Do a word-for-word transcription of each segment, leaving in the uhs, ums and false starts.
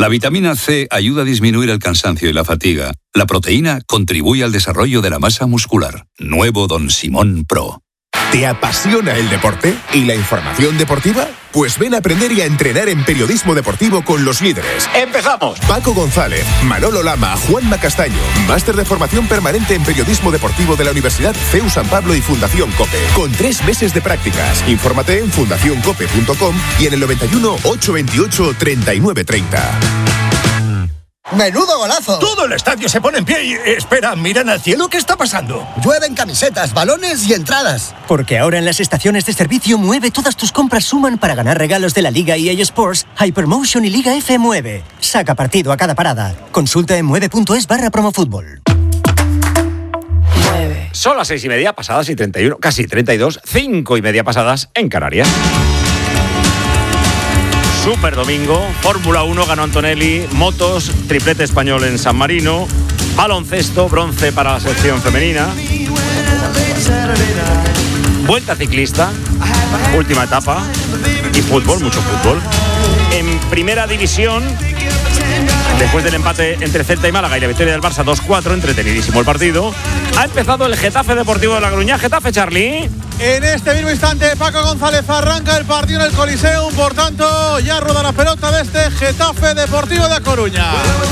La vitamina C ayuda a disminuir el cansancio y la fatiga. La proteína contribuye al desarrollo de la masa muscular. Nuevo Don Simón Pro. ¿Te apasiona el deporte y la información deportiva? Pues ven a aprender y a entrenar en periodismo deportivo con los líderes. ¡Empezamos! Paco González, Manolo Lama, Juanma Castaño. Máster de formación permanente en periodismo deportivo de la Universidad C E U San Pablo y Fundación COPE. Con tres meses de prácticas. Infórmate en fundación cope punto com y en el noventa y uno, ochocientos veintiocho, treinta y nueve treinta. ¡Menudo golazo! Todo el estadio se pone en pie y... Espera, miran al cielo, ¿qué está pasando? Llueven camisetas, balones y entradas. Porque ahora en las estaciones de servicio Mueve todas tus compras suman para ganar regalos de la Liga E A Sports, Hypermotion y Liga F Mueve. Saca partido a cada parada. Consulta en mueve.es barra promofútbol. Son las seis y media pasadas y treinta y uno, casi treinta y dos, cinco y media pasadas en Canarias. Super domingo, Fórmula uno ganó Antonelli, motos, triplete español en San Marino, baloncesto, bronce para la sección femenina, vuelta ciclista, última etapa y fútbol, mucho fútbol. En primera división, después del empate entre Celta y Málaga y la victoria del Barça dos cuatro, entretenidísimo el partido, ha empezado el Getafe Deportivo de La Coruña. Getafe, Charlie. En este mismo instante, Paco González arranca el partido en el Coliseum, por tanto, ya rueda la pelota de este Getafe Deportivo de La Coruña.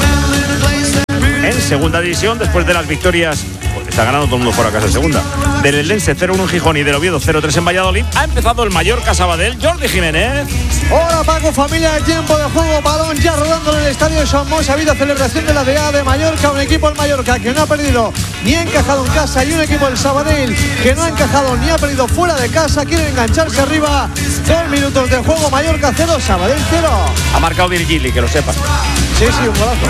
En segunda división, después de las victorias, pues está ganando todo el mundo fuera a casa en segunda, del Eldense cero uno en Gijón y del Oviedo cero tres en Valladolid, ha empezado el Mallorca Sabadell. Jordi Jiménez. Hola Paco, familia, de tiempo de juego, balón ya rodando en el estadio de San Mos. Ha habido celebración de la D A de Mallorca, un equipo el Mallorca que no ha perdido ni ha encajado en casa, y un equipo el Sabadell que no ha encajado ni ha perdido fuera de casa. Quiere engancharse arriba. Dos minutos de juego, Mallorca cero, Sabadell cero. Ha marcado Virgili, que lo sepas. Sí, sí, un golazo.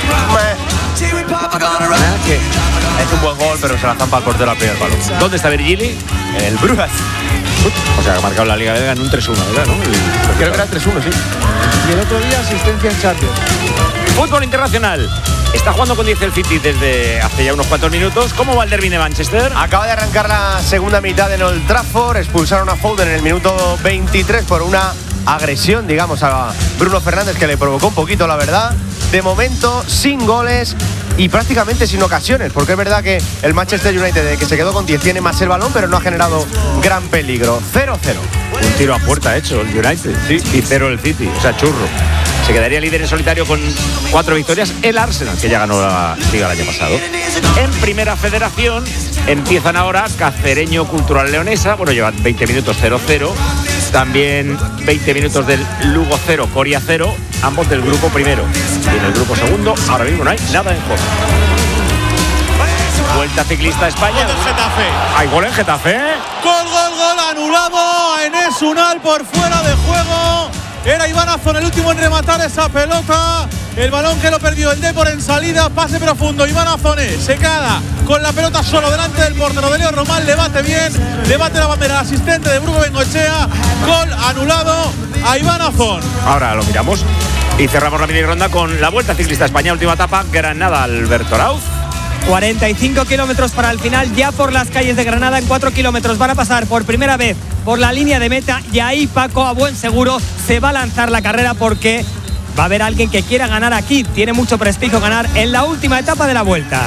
Que es un buen gol, pero se la zampa al portero al primer palo. ¿Dónde está Virgili? En el Brujas. O sea, que ha marcado la Liga Belga en un tres uno, ¿verdad? ¿No? El... Creo que era el tres uno, sí. Y el otro día asistencia en Champions. Fútbol internacional. Está jugando con diez el City desde hace ya unos cuantos minutos. ¿Cómo va el derbi de Manchester? Acaba de arrancar la segunda mitad en Old Trafford. Expulsaron a Foden en el minuto veintitrés por una agresión, digamos, a Bruno Fernández, que le provocó un poquito, la verdad. De momento, sin goles y prácticamente sin ocasiones, porque es verdad que el Manchester United, que se quedó con diez, tiene más el balón, pero no ha generado gran peligro. cero cero. Un tiro a puerta hecho el United, sí, y cero el City, o sea, churro. Se quedaría líder en solitario con cuatro victorias el Arsenal, que ya ganó la Liga el año pasado. En Primera Federación empiezan ahora Cacereño Cultural Leonesa, bueno, llevan veinte minutos cero cero. También veinte minutos del Lugo cero, Coria cero, ambos del grupo primero. Y en el grupo segundo, ahora mismo no hay nada en juego. Vuelta ciclista a España. Gol del Getafe. ¿Hay gol en Getafe? Gol, gol, gol, anulado a Enes Unal por fuera de juego. Era Iván Azón el último en rematar esa pelota. El balón que lo perdió el Depor en salida, pase profundo. Iván Azone se queda con la pelota solo delante del portero de Leo Román. Le bate bien, le bate la bandera al asistente de Bruno Bengoechea. Gol anulado a Iván Azón. Ahora lo miramos y cerramos la mini ronda con la Vuelta Ciclista a España, última etapa, Granada, Alberto Arauz. cuarenta y cinco kilómetros para el final, ya por las calles de Granada. En cuatro kilómetros van a pasar por primera vez por la línea de meta, y ahí Paco, a buen seguro, se va a lanzar la carrera, porque va a haber alguien que quiera ganar aquí. Tiene mucho prestigio ganar en la última etapa de la Vuelta.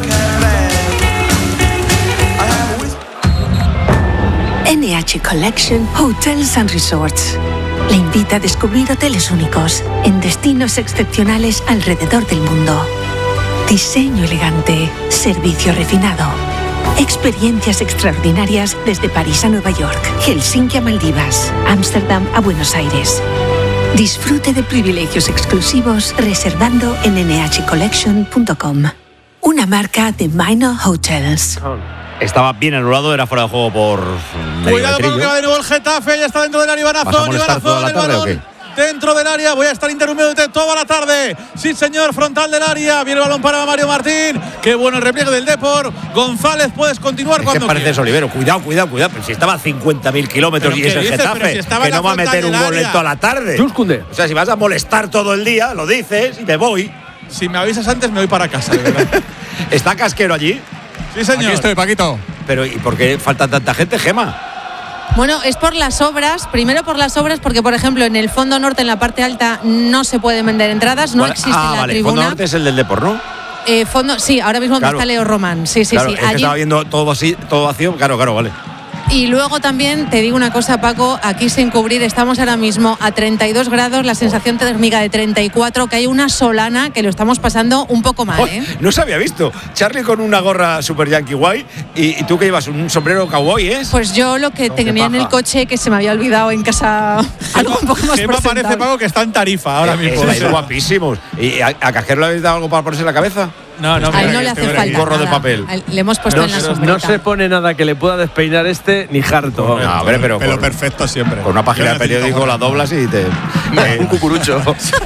N H Collection Hotels and Resorts le invita a descubrir hoteles únicos en destinos excepcionales alrededor del mundo. Diseño elegante, servicio refinado, experiencias extraordinarias desde París a Nueva York, Helsinki a Maldivas, Ámsterdam a Buenos Aires. Disfrute de privilegios exclusivos reservando en ene hache collection punto com. Una marca de Minor Hotels. Estaba bien anulado, era fuera de juego por Cuidado porque va de nuevo el Getafe, ya está dentro del área Iván Azón. ¿Vas a molestar toda la tarde o qué? Dentro del área, voy a estar interrumpiéndote toda la tarde. Sí, señor, frontal del área. Viene el balón para Mario Martín. Qué bueno el repliegue del Depor. González, puedes continuar es cuando que parece quieras. Olivero. Cuidado, cuidado, cuidado. Pero si estaba a cincuenta mil kilómetros y es el dices? Getafe, si que no va a meter un gol en toda la tarde. Chuscunde. O sea, si vas a molestar todo el día, lo dices y me voy. Si me avisas antes, me voy para casa, de verdad. ¿Está Casquero allí? Sí, señor. Aquí estoy, Paquito. Pero ¿y por qué falta tanta gente, Gema? Bueno, es por las obras, primero por las obras, porque por ejemplo en el fondo norte, en la parte alta, no se pueden vender entradas, no vale. existe ah, la vale. tribuna. Fondo norte es el del Depor, ¿no? Eh, fondo, sí, ahora mismo claro. está Leo Román, sí, sí, claro, sí. Es que Allí... estaba viendo todo así, todo vacío, claro, claro, vale. Y luego también te digo una cosa, Paco, aquí sin cubrir, estamos ahora mismo a treinta y dos grados, la sensación térmica de treinta y cuatro, que hay una solana que lo estamos pasando un poco mal, ¿eh? Oh, no se había visto. Charlie con una gorra super yankee guay y, y tú que llevas un sombrero cowboy, ¿eh? Pues yo lo que no, tenía en el coche, que se me había olvidado en casa, algo un poco más Gemma parece, Paco, que está en Tarifa ahora mismo. Estáis guapísimos. ¿Y a, a Casquero le habéis dado algo para ponerse en la cabeza? No, no, a él no le hace falta un gorro nada. de papel. Le hemos puesto no, en la no, sombrita. no se pone nada que le pueda despeinar este ni harto. No, hombre, pero pelo con, perfecto siempre. con una página de periódico la doblas y te… Eh, un cucurucho.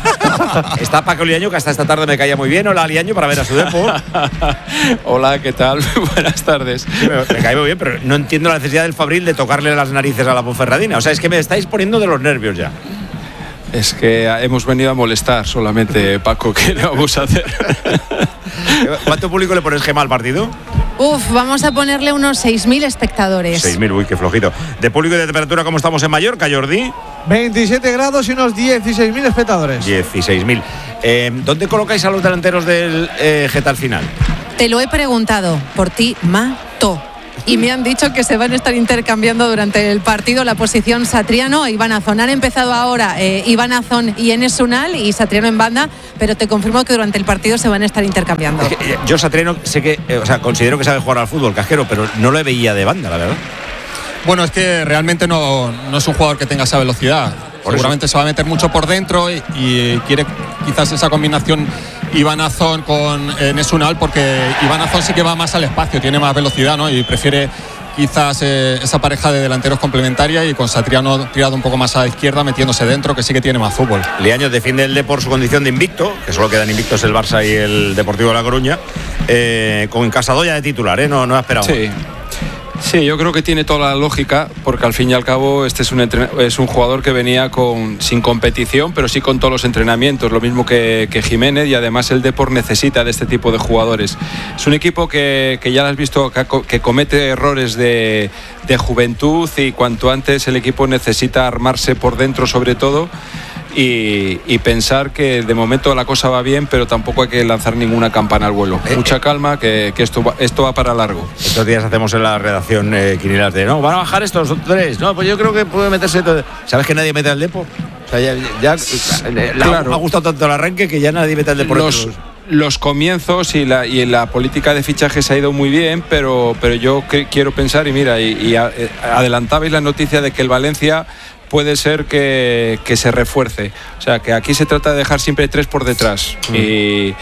Está Paco Liaño, que hasta esta tarde me caía muy bien. Hola, Liaño, para ver a su depo. Hola, ¿qué tal? Buenas tardes. Sí, me, me cae muy bien, pero no entiendo la necesidad del Fabril de tocarle las narices a la Ponferradina. O sea, es que me estáis poniendo de los nervios ya. Es que hemos venido a molestar solamente, Paco, ¿qué le vamos a hacer? ¿Cuánto público le pones, Gemma, al partido? Uf, vamos a ponerle unos seis mil espectadores. seis mil, uy, qué flojito. ¿De público y de temperatura cómo estamos en Mallorca, Jordi? veintisiete grados y unos dieciséis mil espectadores. dieciséis mil. Eh, ¿Dónde colocáis a los delanteros del eh, Geta al final? Te lo he preguntado, por ti, Mato. Y me han dicho que se van a estar intercambiando durante el partido la posición Satriano e Iván Azón. Han empezado ahora eh, Iván Azón y Enes Unal y Satriano en banda, pero te confirmo que durante el partido se van a estar intercambiando. Es que, eh, yo Satriano sé que, eh, o sea, considero que sabe jugar al fútbol, Casquero, pero no lo veía de banda, la verdad. Bueno, es que realmente no, no es un jugador que tenga esa velocidad. Por Seguramente eso. se va a meter mucho por dentro y, y quiere quizás esa combinación Iván Azón con Enes Unal, porque Iván Azón sí que va más al espacio, tiene más velocidad, ¿no? Y prefiere quizás eh, esa pareja de delanteros complementaria, y con Satriano tirado un poco más a la izquierda, metiéndose dentro, que sí que tiene más fútbol. Liaño defiende el Depor su condición de invicto, que solo quedan invictos el Barça y el Deportivo de La Coruña, eh, con Casadoya de titular, ¿eh? No, no ha esperado. Sí. Sí, yo creo que tiene toda la lógica, porque al fin y al cabo este es un, es un jugador que venía con, sin competición, pero sí con todos los entrenamientos, lo mismo que, que Jiménez, y además el Depor necesita de este tipo de jugadores. Es un equipo que, que ya lo has visto, que, que comete errores de, de juventud, y cuanto antes el equipo necesita armarse por dentro sobre todo. Y, y pensar que de momento la cosa va bien, pero tampoco hay que lanzar ninguna campana al vuelo. Eh, Mucha eh. calma, que, que esto, va, esto va para largo. Estos días hacemos en la redacción eh, quinielas de, no, van a bajar estos tres. No, pues yo creo que puede meterse todo. ¿Sabes que nadie mete al Depor? O sea, ya, ya eh, Claro. le ha gustado tanto el arranque que ya nadie mete al Depor. Los, los comienzos y la, y la política de fichajes ha ido muy bien, pero, pero yo que, quiero pensar, y mira, y, y a, eh, adelantabais la noticia de que el Valencia puede ser que, que se refuerce. O sea, que aquí se trata de dejar siempre tres por detrás. Mm. Y,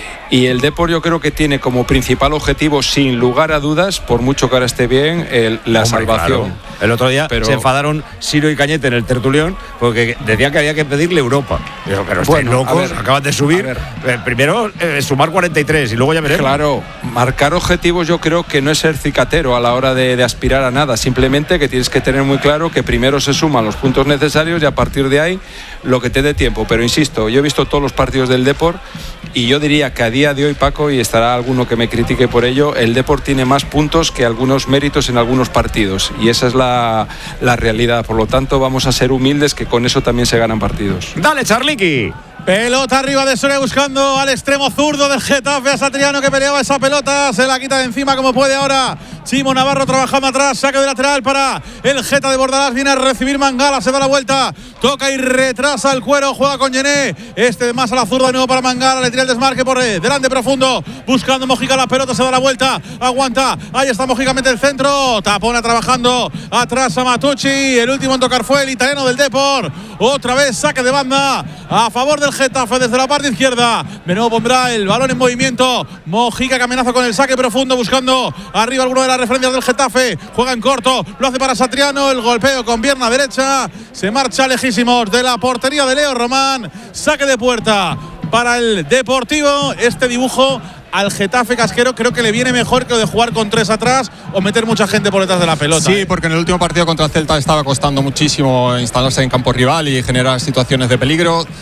y el Depor yo creo que tiene como principal objetivo, sin lugar a dudas, por mucho que ahora esté bien, el, la Hombre, salvación. Claro. El otro día pero, se enfadaron Siro y Cañete en el tertulión porque decían que había que pedirle Europa. Pero, pero estáis Bueno, locos, ver, acaban de subir. Eh, primero eh, sumar cuarenta y tres y luego ya veremos. Claro, marcar objetivos yo creo que no es ser cicatero a la hora de, de aspirar a nada. Simplemente que tienes que tener muy claro que primero se suman los puntos necesarios y a partir de ahí lo que te dé tiempo. Pero insisto, yo he visto todos los partidos del Depor y yo diría que a día de hoy, Paco, y estará alguno que me critique por ello, el Depor tiene más puntos que algunos méritos en algunos partidos. Y esa es la, la realidad. Por lo tanto, vamos a ser humildes, que con eso también se ganan partidos. Dale, Charliqui. Pelota arriba de Soria buscando al extremo zurdo del Getafe, a Satriano, que peleaba esa pelota, se la quita de encima como puede ahora Chimo Navarro trabajando atrás, saque de lateral para el Geta de Bordalás, viene a recibir Mangala, se da la vuelta, toca y retrasa el cuero, juega con Yené, este más a la zurda de nuevo para Mangala, le tira el desmarque por delante profundo, buscando Mojica la pelota, se da la vuelta, aguanta, ahí está Mojica, mete el centro, Tapona trabajando atrás a Matucci, el último en tocar fue el italiano del Depor, otra vez saque de banda a favor del Getafe desde la parte izquierda. De nuevo pondrá el balón en movimiento. Mojica que amenaza con el saque profundo, buscando arriba alguno de las referencias del Getafe. Juega en corto, lo hace para Satriano. El golpeo con pierna derecha. Se marcha lejísimos de la portería de Leo Román. Saque de puerta para el Deportivo. Este dibujo al Getafe, Casquero, creo que le viene mejor que lo de jugar con tres atrás o meter mucha gente por detrás de la pelota. Sí, ¿eh? porque en el último partido contra el Celta estaba costando muchísimo instalarse en campo rival y generar situaciones de peligro.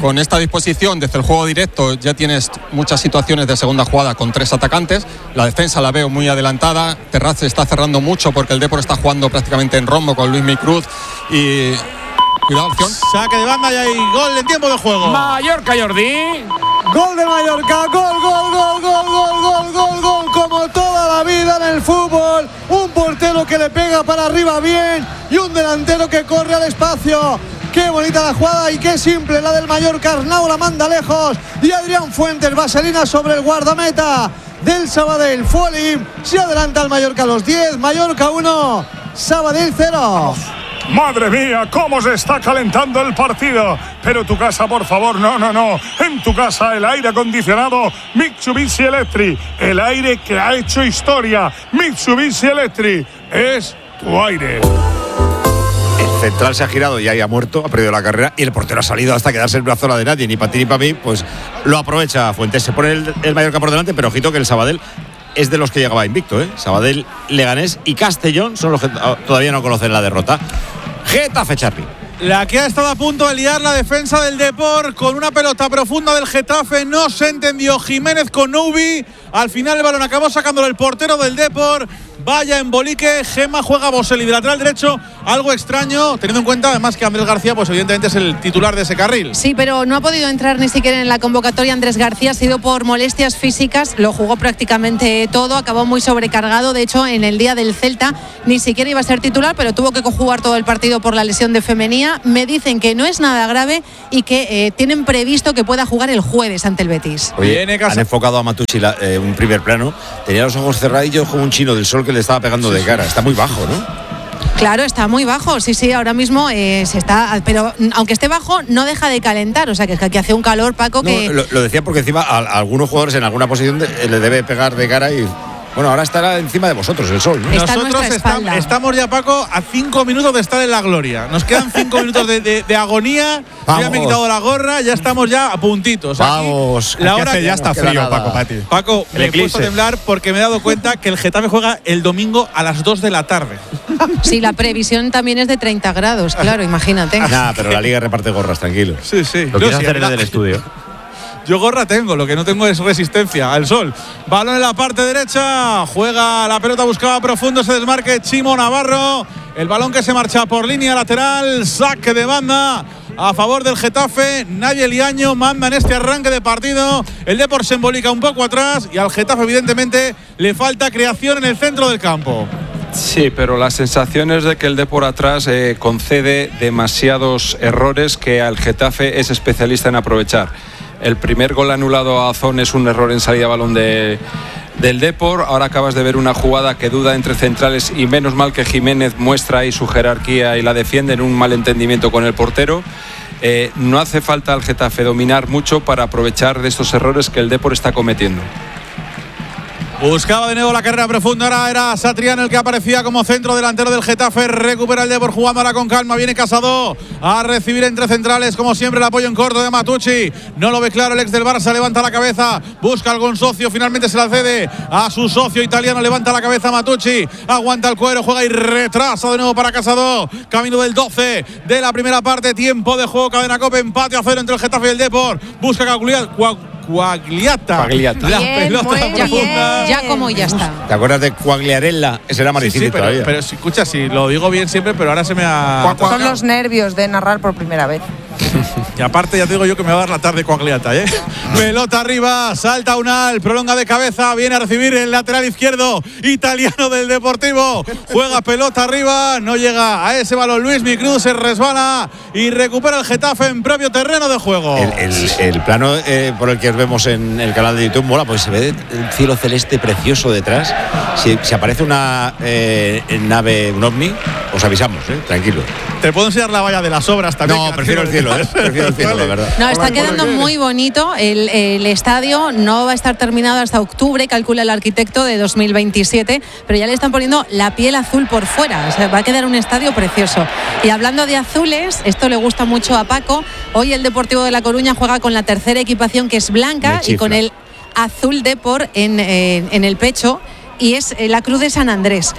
con esta disposición desde el juego directo ya tienes muchas situaciones de segunda jugada con tres atacantes. La defensa la veo muy adelantada. Terraz se está cerrando mucho porque el Depor está jugando prácticamente en rombo con Luismi Cruz y... Cuidado, opción. Saque de banda y hay gol en tiempo de juego. Mallorca, Jordi. Gol de Mallorca, gol, gol, gol, gol, gol, gol, gol, gol, como toda la vida en el fútbol. Un portero que le pega para arriba bien y un delantero que corre al espacio. Qué bonita la jugada y qué simple la del Mallorca. Arnau la manda lejos y Adrián Fuentes, vaselina sobre el guardameta del Sabadell. Foley se adelanta al Mallorca a los diez, Mallorca uno, Sabadell cero. Madre mía, cómo se está calentando el partido. Pero tu casa, por favor, no, no, no. En tu casa el aire acondicionado Mitsubishi Electric. El aire que ha hecho historia. Mitsubishi Electric es tu aire. El central se ha girado y ahí ha muerto, ha perdido la carrera y el portero ha salido hasta quedarse en una zona de nadie. Ni para ti ni para mí, pues lo aprovecha Fuentes. Se pone el, el Mallorca por delante, pero ojito que el Sabadell es de los que llegaba invicto, ¿eh? Sabadell, Leganés y Castellón son los que todavía no conocen la derrota. Getafe, Charly. La que ha estado a punto de liar la defensa del Depor con una pelota profunda del Getafe. No se entendió Jiménez con Noubi. Al final el balón acabó sacándolo el portero del Depor. Vaya embolique, Gema juega Boselli de lateral derecho, algo extraño, teniendo en cuenta además que Andrés García pues evidentemente es el titular de ese carril. Sí, pero no ha podido entrar ni siquiera en la convocatoria Andrés García, ha sido por molestias físicas, lo jugó prácticamente todo, acabó muy sobrecargado, de hecho en el día del Celta ni siquiera iba a ser titular, pero tuvo que jugar todo el partido por la lesión de Femenía. Me dicen que no es nada grave y que eh, tienen previsto que pueda jugar el jueves ante el Betis. Oye, han enfocado a Matucci la, eh, un primer plano, tenía los ojos cerradillos como un chino del sol que le estaba pegando de cara. Está muy bajo, ¿no? Claro, está muy bajo, sí, sí, ahora mismo eh, se está, pero aunque esté bajo no deja de calentar, o sea que es que aquí hace un calor, Paco, que… No, lo, lo decía porque encima a, a algunos jugadores en alguna posición de, le debe pegar de cara y… Bueno, ahora estará encima de vosotros el sol, ¿no? Está Nosotros estamos, estamos ya, Paco, a cinco minutos de estar en la gloria. Nos quedan cinco minutos de, de, de agonía. Vamos. Ya me he quitado la gorra, ya estamos ya a puntitos. Vamos. Aquí, la hora que ya está frío, Paco, para ti. Paco, me he puesto a temblar porque me he dado cuenta que el Getafe juega el domingo a las dos de la tarde. Sí, la previsión también es de treinta grados, claro, imagínate. Nah, pero la Liga reparte gorras, tranquilo. Sí, sí. Lo quieres hacer en el estudio. Yo gorra tengo, lo que no tengo es resistencia al sol. Balón en la parte derecha, juega la pelota, buscaba profundo, se desmarque Chimo Navarro. El balón que se marcha por línea lateral, saque de banda a favor del Getafe. Nadie Liaño manda en este arranque de partido. El Depor se embolica un poco atrás y al Getafe evidentemente le falta creación en el centro del campo. Sí, pero la sensación es de que el Depor atrás eh, concede demasiados errores que al Getafe es especialista en aprovechar. El primer gol anulado a Azón es un error en salida a balón de, del Depor. Ahora acabas de ver una jugada que duda entre centrales y menos mal que Jiménez muestra ahí su jerarquía y la defiende en un mal entendimiento con el portero. Eh, no hace falta al Getafe dominar mucho para aprovechar de estos errores que el Depor está cometiendo. Buscaba de nuevo la carrera profunda, ahora era Satriano el que aparecía como centro delantero del Getafe. Recupera el Depor jugando ahora con calma, viene Casado a recibir entre centrales, como siempre el apoyo en corto de Matucci. No lo ve claro el ex del Barça, levanta la cabeza, busca algún socio, finalmente se la cede a su socio italiano, levanta la cabeza Matucci, aguanta el cuero, juega y retrasa de nuevo para Casado. Camino del doce de la primera parte, tiempo de juego, cadena Cope, empate a cero entre el Getafe y el Depor. Busca Cagliata. Quagliata. Quagliata. La Bien, pelota profunda. Ya como ya está. ¿Te acuerdas de Quagliarella? Ese era Maricini sí, sí, pero, todavía. pero si escucha, si lo digo bien siempre, pero ahora se me ha… Son los nervios de narrar por primera vez. Y aparte ya te digo yo que me va a dar la tarde Quagliata, ¿eh? Pelota arriba, salta Unal, prolonga de cabeza, viene a recibir el lateral izquierdo italiano del Deportivo. Juega pelota arriba, no llega a ese balón Luismi Cruz, se resbala y recupera el Getafe en propio terreno de juego. El, el, el plano eh, por el que os vemos en el canal de YouTube mola, pues se ve el cielo celeste precioso detrás. Si, si aparece una eh, nave, un ovni, os avisamos, ¿eh? Tranquilo. Te puedo enseñar la valla de las obras también. No, prefiero el cielo, ¿eh? Prefiero el cielo, la verdad. No, está quedando muy bonito. El, el estadio no va a estar terminado hasta octubre, calcula el arquitecto, de dos mil veintisiete, pero ya le están poniendo la piel azul por fuera. O sea, va a quedar un estadio precioso. Y hablando de azules, esto le gusta mucho a Paco. Hoy el Deportivo de La Coruña juega con la tercera equipación, que es blanca, y con el azul Depor en, en, en el pecho, y es la Cruz de San Andrés.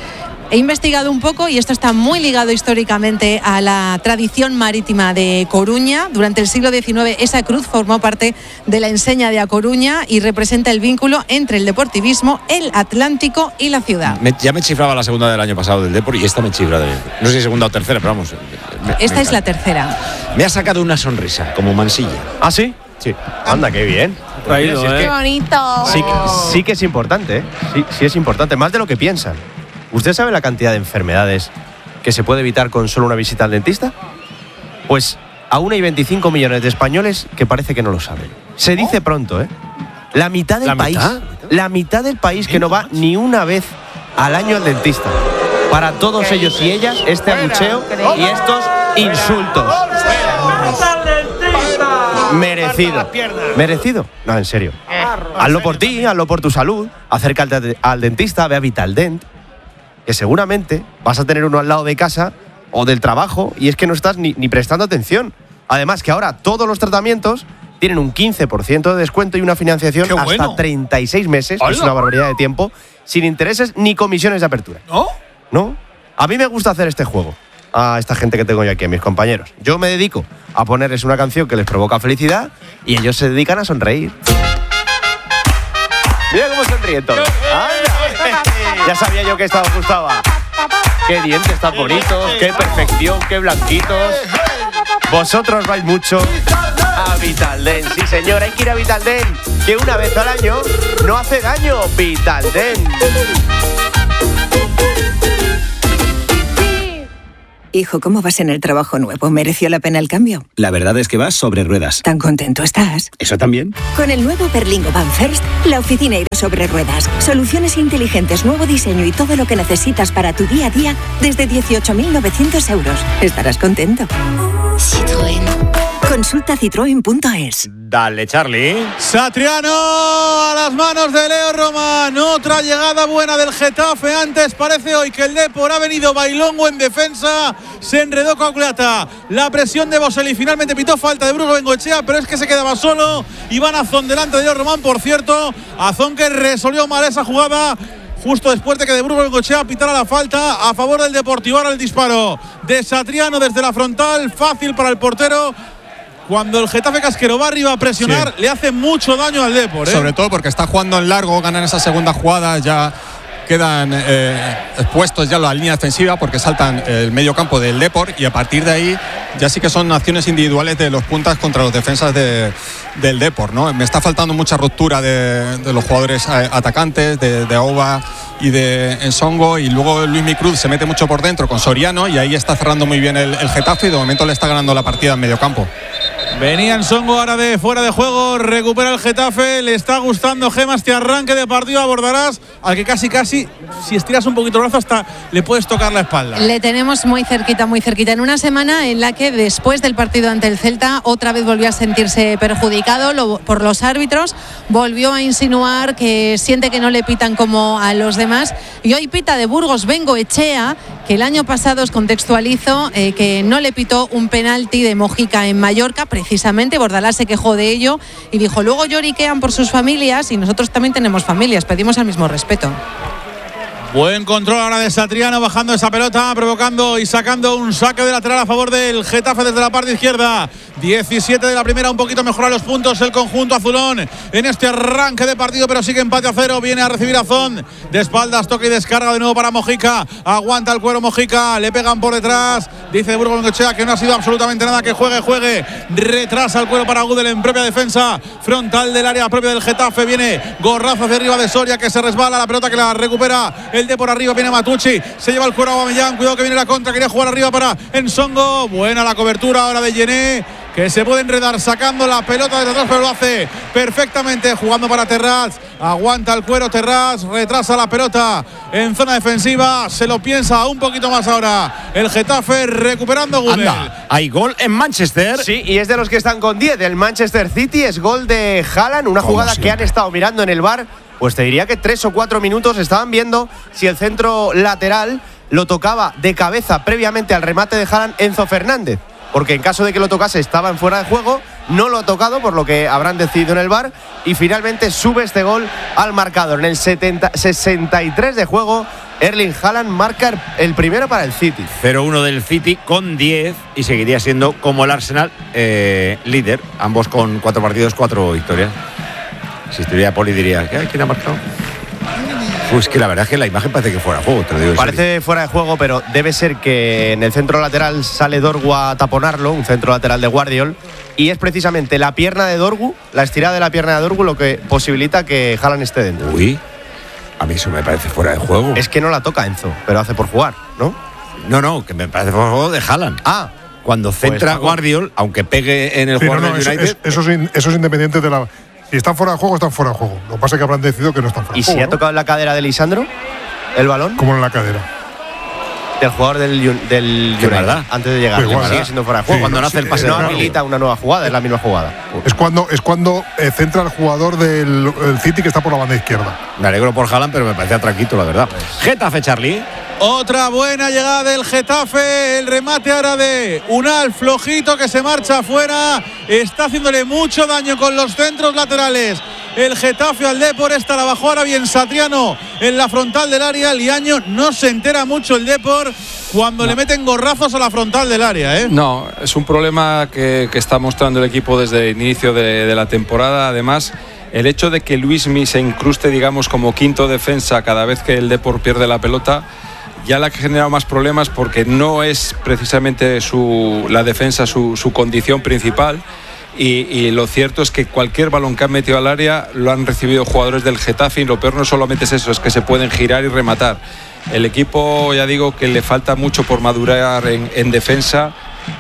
He investigado un poco y esto está muy ligado históricamente a la tradición marítima de Coruña. Durante el siglo diecinueve esa cruz formó parte de la enseña de A Coruña y representa el vínculo entre el deportivismo, el Atlántico y la ciudad. Me, ya me chifraba la segunda del año pasado del Depor y esta me chifra de, no sé si segunda o tercera, pero vamos. Me, esta me es la tercera. Me ha sacado una sonrisa, como Mansilla. ¿Ah, sí? Sí. Anda, qué bien. Traído, sí, es ¿eh? que ¡Qué bonito! Sí, sí que es importante, ¿eh? Sí, sí es importante, más de lo que piensan. ¿Usted sabe la cantidad de enfermedades que se puede evitar con solo una visita al dentista? Pues aún hay veinticinco millones de españoles que parece que no lo saben. Se dice pronto, ¿eh? La mitad del ¿La país, mitad? la mitad del país que no va ni una vez al año al dentista. Para todos ellos y ellas, este abucheo y estos insultos. Merecido. Merecido. No, en serio. Hazlo por ti, hazlo por tu salud. Acércate al dentista, ve a Vitaldent, que seguramente vas a tener uno al lado de casa o del trabajo y es que no estás ni, ni prestando atención. Además que ahora todos los tratamientos tienen un quince por ciento de descuento y una financiación ¡Qué bueno! hasta treinta y seis meses, que ¡Hola! es una barbaridad de tiempo, sin intereses ni comisiones de apertura. ¿No? ¿No? A mí me gusta hacer este juego a esta gente que tengo yo aquí, a mis compañeros. Yo me dedico a ponerles una canción que les provoca felicidad y ellos se dedican a sonreír. Mira cómo sonríen todos. ¡Anda! Ya sabía yo que esto os gustaba. Qué dientes tan bonitos, qué perfección, qué blanquitos. Vosotros vais mucho a Vitaldent. Sí, señor, hay que ir a Vitaldent, que una vez al año no hace daño. Vitaldent. Hijo, ¿cómo vas en el trabajo nuevo? ¿Mereció la pena el cambio? La verdad es que vas sobre ruedas. ¿Tan contento estás? ¿Eso también? Con el nuevo Berlingo Van First, la oficina irá sobre ruedas. Soluciones inteligentes, nuevo diseño y todo lo que necesitas para tu día a día desde dieciocho mil novecientos euros. Estarás contento. Citroën. Consulta citroen punto es. Dale, Charlie. Satriano a las manos de Leo Román. Otra llegada buena del Getafe. Antes parece hoy que el Depor ha venido bailongo en defensa. Se enredó con Culeata. La presión de Boselli. Finalmente pitó falta de Bruno Bengoechea, pero es que se quedaba solo. Iván Azón delante de Leo Román, por cierto. Azón que resolvió mal esa jugada justo después de que de Bruno Bengoechea pitara la falta a favor del Deportivo. Ahora el disparo de Satriano desde la frontal. Fácil para el portero. Cuando el Getafe Casquero va arriba a presionar, sí, le hace mucho daño al Depor, ¿eh? Sobre todo porque está jugando en largo, ganan esa segunda jugada, ya quedan eh, expuestos ya la línea defensiva porque saltan el medio campo del Depor y a partir de ahí ya sí que son acciones individuales de los puntas contra los defensas de, del Depor, ¿no? Me está faltando mucha ruptura de, de los jugadores atacantes, de, de Auba y de Ensongo, y luego Luismi Cruz se mete mucho por dentro con Soriano y ahí está cerrando muy bien el, el Getafe y de momento le está ganando la partida en medio campo. Venía Ensongo ahora de fuera de juego, recupera el Getafe, le está gustando Gema este arranque de partido, abordarás al que casi casi, si estiras un poquito el brazo hasta le puedes tocar la espalda. Le tenemos muy cerquita, muy cerquita, en una semana en la que después del partido ante el Celta otra vez volvió a sentirse perjudicado lo, por los árbitros, volvió a insinuar que siente que no le pitan como a los demás y hoy pita de Burgos Bengoechea, que el año pasado os contextualizo eh, que no le pitó un penalti de Mojica en Mallorca, precisamente Bordalás se quejó de ello y dijo, luego lloriquean por sus familias y nosotros también tenemos familias, pedimos el mismo respeto. Buen control ahora de Satriano, bajando esa pelota, provocando y sacando un saque de lateral a favor del Getafe desde la parte izquierda. diecisiete de la primera, un poquito mejora los puntos el conjunto azulón en este arranque de partido, pero sigue empate a cero. Viene a recibir Azón de espaldas, toca y descarga de nuevo para Mojica. Aguanta el cuero Mojica, le pegan por detrás. Dice Burgos Bengoechea que no ha sido absolutamente nada, que juegue, juegue. Retrasa el cuero para Gudel en propia defensa frontal del área propia del Getafe. Viene gorrazo hacia arriba de Soria, que se resbala, la pelota que la recupera el de por arriba, viene Matucci, se lleva el cuero a Aubameyang, cuidado que viene la contra, quería jugar arriba para Ensongo, buena la cobertura ahora de Yené, que se puede enredar sacando la pelota desde atrás, pero lo hace perfectamente, jugando para Terraz, aguanta el cuero Terraz, retrasa la pelota en zona defensiva, se lo piensa un poquito más ahora el Getafe, recuperando Gudel. Anda, hay gol en Manchester. Sí, y es de los que están con diez del Manchester City, es gol de Haaland, una jugada siempre que han estado mirando en el V A R, pues te diría que tres o cuatro minutos estaban viendo si el centro lateral lo tocaba de cabeza previamente al remate de Haaland Enzo Fernández, porque en caso de que lo tocase estaba en fuera de juego, no lo ha tocado, por lo que habrán decidido en el V A R, y finalmente sube este gol al marcador en el setenta, sesenta y tres de juego. Erling Haaland marca el primero para el City. cero uno del City con diez y seguiría siendo como el Arsenal eh, líder, ambos con cuatro partidos, cuatro victorias. Si estuviera Poli diría, ¿qué? ¿Quién ha marcado? Pues que la verdad es que la imagen parece que fuera de juego, te lo digo. Parece fuera de juego, pero debe ser que en el centro lateral sale Dorgu a taponarlo, un centro lateral de Guardiol, y es precisamente la pierna de Dorgu, la estirada de la pierna de Dorgu, lo que posibilita que Haaland esté dentro. Uy, a mí eso me parece fuera de juego. Es que no la toca Enzo, pero hace por jugar, ¿no? No, no, que me parece fuera de juego de Haaland. Ah, cuando centra pues, Guardiol, aunque pegue en el sí, jugador no, no, del United. Eso, eso, eso, es, eso es independiente de la. Si están fuera de juego, están fuera de juego. Lo que pasa es que habrán decidido que no están fuera de juego. ¿Y si ¿no? ha tocado en la cadera de Lisandro el balón? ¿Cómo en la cadera? Del jugador del, del United, verdad. antes de llegar. Igual, sigue siendo fuera de juego. Sí, cuando no, nace sí, el pase, eh, no claro. habilita una nueva jugada, es la misma jugada. Es cuando, es cuando eh, centra el jugador del el City que está por la banda izquierda. Me alegro por Haaland, pero me parece atraquito, la verdad. Getafe, Charlie. Otra buena llegada del Getafe, el remate ahora de Unal, flojito que se marcha afuera, está haciéndole mucho daño con los centros laterales. El Getafe al Depor, esta la bajó ahora bien Satriano en la frontal del área. Liaño no se entera mucho el Depor cuando no. le meten gorrazos a la frontal del área, ¿eh? No, es un problema que, que está mostrando el equipo desde el inicio de, de la temporada. Además, el hecho de que Luismi se incruste, digamos, como quinto defensa cada vez que el Depor pierde la pelota, ya le ha generado más problemas porque no es precisamente su, la defensa su, su condición principal. Y, y lo cierto es que cualquier balón que han metido al área lo han recibido jugadores del Getafe, y lo peor no solamente es eso, es que se pueden girar y rematar. El equipo, ya digo, que le falta mucho por madurar en, en defensa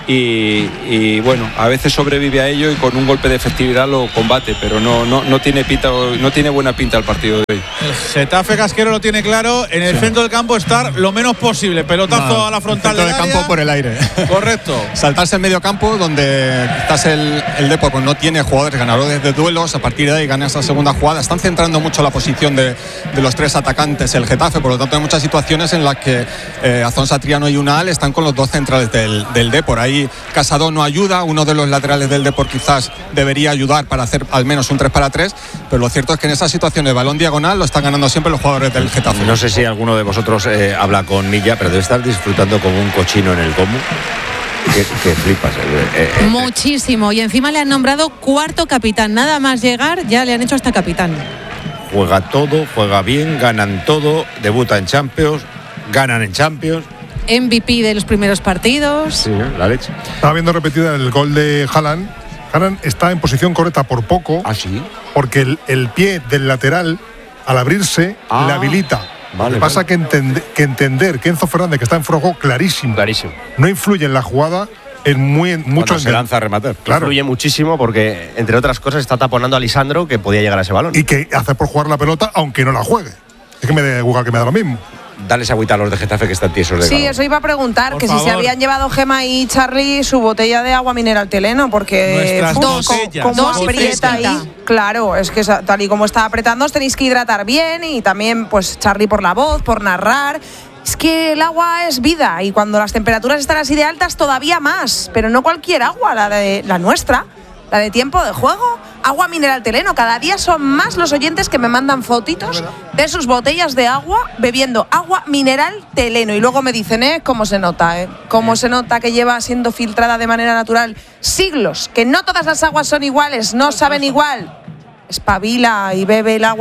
y, y bueno, a veces sobrevive a ello y con un golpe de efectividad lo combate, pero no, no, no tiene pinta, no tiene buena pinta el partido de hoy. El Getafe Casquero lo tiene claro, en el sí. centro del campo estar lo menos posible, pelotazo no, a la frontal del área. Centro del campo por el aire. Correcto. Saltarse el medio campo donde quizás el, el Depor pues no tiene jugadores ganadores de duelos, a partir de ahí gana esa segunda jugada. Están centrando mucho la posición de, de los tres atacantes el Getafe, por lo tanto hay muchas situaciones en las que eh, Azón, Satriano y Unal están con los dos centrales del, del Depor. Ahí Casado no ayuda, uno de los laterales del Depor quizás debería ayudar para hacer al menos un tres para tres, pero lo cierto es que en esas situaciones de balón diagonal lo están ganando siempre los jugadores del Getafe. No sé si alguno de vosotros eh, habla con Milla, pero debe estar disfrutando como un cochino en el Como. Que, que flipas. Eh, eh, Muchísimo, y encima le han nombrado cuarto capitán, nada más llegar ya le han hecho hasta capitán. Juega todo, juega bien, ganan todo, debuta en Champions, ganan en Champions. M V P de los primeros partidos. Sí, la leche. Estaba viendo repetida el gol de Haaland. Haaland está en posición correcta por poco. ¿Ah, sí? Porque el, el pie del lateral, al abrirse, ah, le habilita. Vale, Lo que pasa vale. que, entende, que entender que Enzo Fernández, que está en fuera de juego, clarísimo. Clarísimo. No influye en la jugada en muy en mucho. Se lanza a rematar. Claro. Influye muchísimo porque, entre otras cosas, está taponando a Lisandro, que podía llegar a ese balón. Y que hace por jugar la pelota, aunque no la juegue. Es que me da igual, que me da lo mismo. Dale esa agüita a los de Getafe que están tiesos de Sí, calor. eso iba a preguntar, por que favor. si se habían llevado Gema y Charlie su botella de agua mineral Teleno, porque Nuestras dos, botellas. como Dos y aprieta fresquita. ahí. Claro, es que tal y como está apretando os tenéis que hidratar bien, y también pues Charlie por la voz, por narrar. Es que el agua es vida, y cuando las temperaturas están así de altas todavía más, pero no cualquier agua, la de la nuestra, la de Tiempo de Juego. Agua mineral Teleno. Cada día son más los oyentes que me mandan fotitos de sus botellas de agua bebiendo agua mineral Teleno. Y luego me dicen, ¿eh? ¿Cómo se nota, eh? ¿Cómo se nota que lleva siendo filtrada de manera natural siglos? Que no todas las aguas son iguales, no saben igual. Espabila y bebe el agua